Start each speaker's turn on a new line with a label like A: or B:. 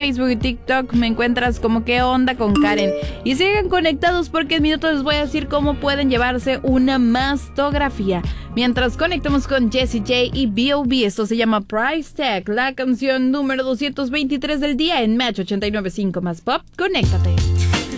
A: Facebook y TikTok me encuentras como qué onda con Karen. Y sigan conectados porque en minutos les voy a decir cómo pueden llevarse una mastografía. Mientras conectamos con Jessie J y B.O.B. Esto se llama Price Tag, la canción número 223 del día en Match 89.5 más Pop. Conéctate.